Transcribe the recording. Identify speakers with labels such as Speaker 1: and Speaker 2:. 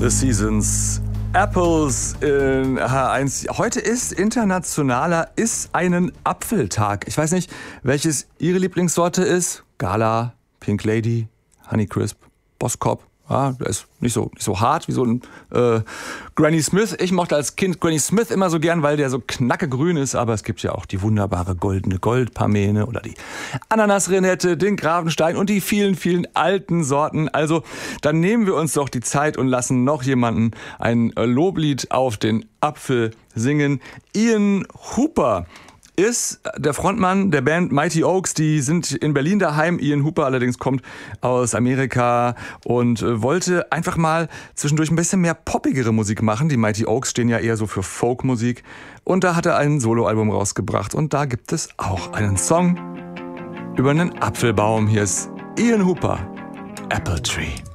Speaker 1: The Seasons, Apples in H1. Heute ist internationaler einen Apfeltag. Ich weiß nicht, welches Ihre Lieblingssorte ist. Gala, Pink Lady, Honeycrisp, Boskop. Ja, der ist nicht so hart wie so ein Granny Smith. Ich mochte als Kind Granny Smith immer so gern, weil der so knackegrün ist. Aber es gibt ja auch die wunderbare goldene Goldpamene oder die Ananasrenette, den Gravenstein und die vielen, vielen alten Sorten. Also dann nehmen wir uns doch die Zeit und lassen noch jemanden ein Loblied auf den Apfel singen. Ian Hooper ist der Frontmann der Band Mighty Oaks. Die sind in Berlin daheim. Ian Hooper allerdings kommt aus Amerika und wollte einfach mal zwischendurch ein bisschen mehr poppigere Musik machen. Die Mighty Oaks stehen ja eher so für Folkmusik. Und da hat er ein Soloalbum rausgebracht. Und da gibt es auch einen Song über einen Apfelbaum. Hier ist Ian Hooper, Apple Tree.